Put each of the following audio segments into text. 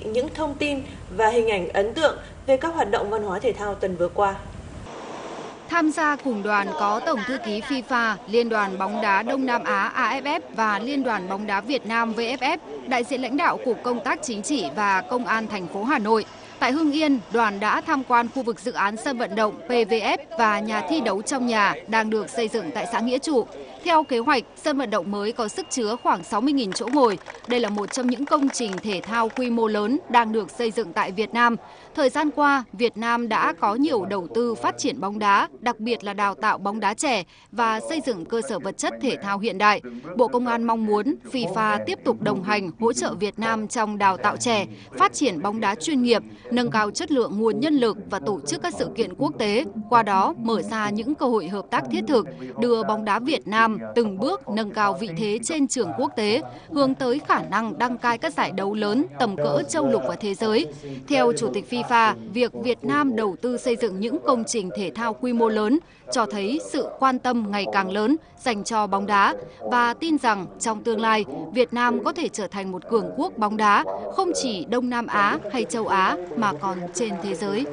những thông tin và hình ảnh ấn tượng về các hoạt động văn hóa thể thao tuần vừa qua. Tham gia cùng đoàn có Tổng thư ký FIFA, Liên đoàn bóng đá Đông Nam Á AFF và Liên đoàn bóng đá Việt Nam VFF, đại diện lãnh đạo Cục Công tác Chính trị và Công an thành phố Hà Nội. Tại Hưng Yên, đoàn đã tham quan khu vực dự án sân vận động PVF và nhà thi đấu trong nhà đang được xây dựng tại xã Nghĩa Trụ. Theo kế hoạch, sân vận động mới có sức chứa khoảng 60.000 chỗ ngồi. Đây là một trong những công trình thể thao quy mô lớn đang được xây dựng tại Việt Nam. Thời gian qua, Việt Nam đã có nhiều đầu tư phát triển bóng đá, đặc biệt là đào tạo bóng đá trẻ và xây dựng cơ sở vật chất thể thao hiện đại. Bộ Công an mong muốn FIFA tiếp tục đồng hành, hỗ trợ Việt Nam trong đào tạo trẻ, phát triển bóng đá chuyên nghiệp, nâng cao chất lượng nguồn nhân lực và tổ chức các sự kiện quốc tế, qua đó mở ra những cơ hội hợp tác thiết thực, đưa bóng đá Việt Nam từng bước nâng cao vị thế trên trường quốc tế, hướng tới khả năng đăng cai các giải đấu lớn tầm cỡ châu lục và thế giới. Theo Chủ tịch FIFA, việc Việt Nam đầu tư xây dựng những công trình thể thao quy mô lớn cho thấy sự quan tâm ngày càng lớn dành cho bóng đá và tin rằng trong tương lai, Việt Nam có thể trở thành một cường quốc bóng đá không chỉ Đông Nam Á hay châu Á mà còn trên thế giới.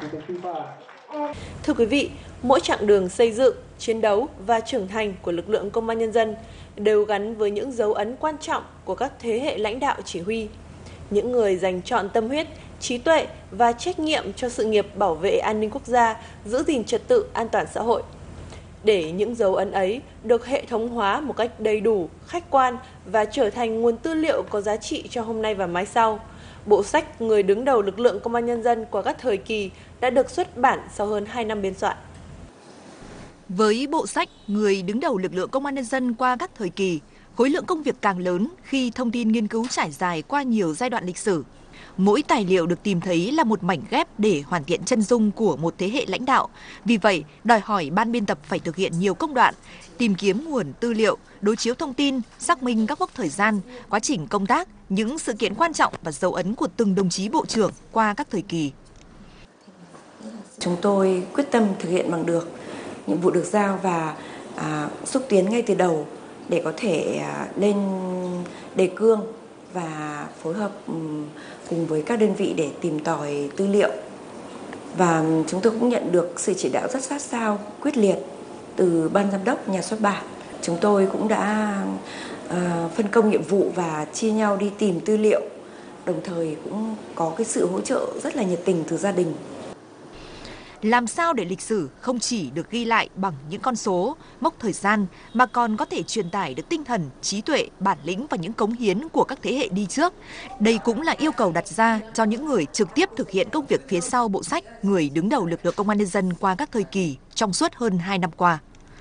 Thưa quý vị, mỗi chặng đường xây dựng, chiến đấu và trưởng thành của lực lượng công an nhân dân đều gắn với những dấu ấn quan trọng của các thế hệ lãnh đạo chỉ huy. Những người dành trọn tâm huyết, trí tuệ và trách nhiệm cho sự nghiệp bảo vệ an ninh quốc gia, giữ gìn trật tự an toàn xã hội. Để những dấu ấn ấy được hệ thống hóa một cách đầy đủ, khách quan và trở thành nguồn tư liệu có giá trị cho hôm nay và mai sau, bộ sách Người đứng đầu lực lượng công an nhân dân qua các thời kỳ đã được xuất bản sau hơn 2 năm biên soạn. Với bộ sách Người đứng đầu lực lượng công an nhân dân qua các thời kỳ, khối lượng công việc càng lớn khi thông tin nghiên cứu trải dài qua nhiều giai đoạn lịch sử. Mỗi tài liệu được tìm thấy là một mảnh ghép để hoàn thiện chân dung của một thế hệ lãnh đạo. Vì vậy, đòi hỏi ban biên tập phải thực hiện nhiều công đoạn, tìm kiếm nguồn tư liệu, đối chiếu thông tin, xác minh các mốc thời gian, quá trình công tác, những sự kiện quan trọng và dấu ấn của từng đồng chí bộ trưởng qua các thời kỳ. Chúng tôi quyết tâm thực hiện bằng được nhiệm vụ được giao và xúc tiến ngay từ đầu để có thể lên đề cương và phối hợp cùng với các đơn vị để tìm tòi tư liệu. Và chúng tôi cũng nhận được sự chỉ đạo rất sát sao, quyết liệt từ ban giám đốc nhà xuất bản. Chúng tôi cũng đã phân công nhiệm vụ và chia nhau đi tìm tư liệu, đồng thời cũng có cái sự hỗ trợ rất là nhiệt tình từ gia đình. Làm sao để lịch sử không chỉ được ghi lại bằng những con số, mốc thời gian mà còn có thể truyền tải được tinh thần, trí tuệ, bản lĩnh và những cống hiến của các thế hệ đi trước. Đây cũng là yêu cầu đặt ra cho những người trực tiếp thực hiện công việc phía sau bộ sách Người đứng đầu lực lượng công an nhân dân qua các thời kỳ trong suốt hơn 2 năm qua.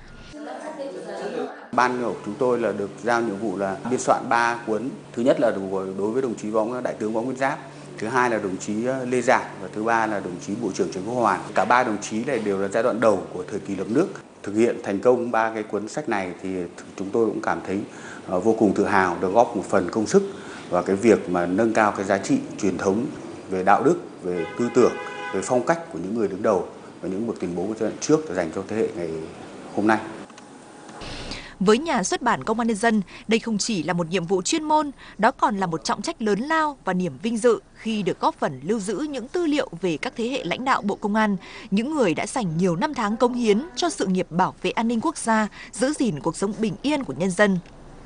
Ban của chúng tôi là được giao nhiệm vụ là biên soạn 3 cuốn. Thứ nhất là đối với đồng chí Đại tướng Võ Nguyên Giáp. Thứ hai là đồng chí Lê Giản và thứ ba là đồng chí Bộ trưởng Trần Quốc Hoàn. Cả 3 đồng chí này đều là giai đoạn đầu của thời kỳ lập nước. Thực hiện thành công 3 cái cuốn sách này thì chúng tôi cũng cảm thấy vô cùng tự hào được góp một phần công sức vào cái việc mà nâng cao cái giá trị truyền thống về đạo đức, về tư tưởng, về phong cách của những người đứng đầu và những bậc tiền bối của giai đoạn trước dành cho thế hệ ngày hôm nay. Với nhà xuất bản Công an Nhân dân, đây không chỉ là một nhiệm vụ chuyên môn, đó còn là một trọng trách lớn lao và niềm vinh dự khi được góp phần lưu giữ những tư liệu về các thế hệ lãnh đạo Bộ Công an, những người đã dành nhiều năm tháng cống hiến cho sự nghiệp bảo vệ an ninh quốc gia, giữ gìn cuộc sống bình yên của nhân dân.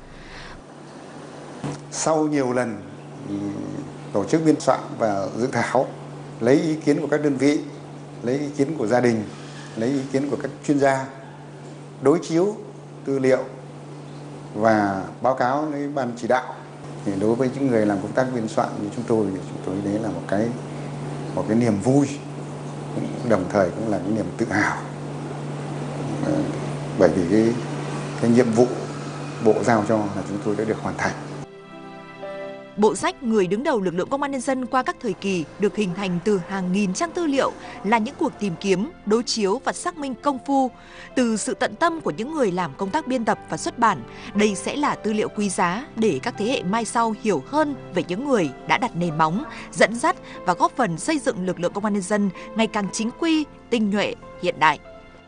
Sau nhiều lần tổ chức biên soạn và dự thảo, lấy ý kiến của các đơn vị, lấy ý kiến của gia đình, lấy ý kiến của các chuyên gia, đối chiếu tư liệu và báo cáo với ban chỉ đạo, thì đối với những người làm công tác biên soạn như chúng tôi thì chúng tôi đấy là một cái niềm vui, đồng thời cũng là cái niềm tự hào, bởi vì cái nhiệm vụ bộ giao cho là chúng tôi đã được hoàn thành. Bộ sách Người đứng đầu lực lượng công an nhân dân qua các thời kỳ được hình thành từ hàng nghìn trang tư liệu, là những cuộc tìm kiếm, đối chiếu và xác minh công phu. Từ sự tận tâm của những người làm công tác biên tập và xuất bản, đây sẽ là tư liệu quý giá để các thế hệ mai sau hiểu hơn về những người đã đặt nền móng, dẫn dắt và góp phần xây dựng lực lượng công an nhân dân ngày càng chính quy, tinh nhuệ, hiện đại.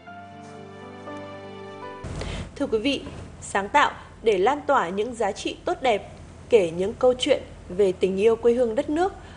Thưa quý vị, sáng tạo để lan tỏa những giá trị tốt đẹp, kể những câu chuyện về tình yêu quê hương đất nước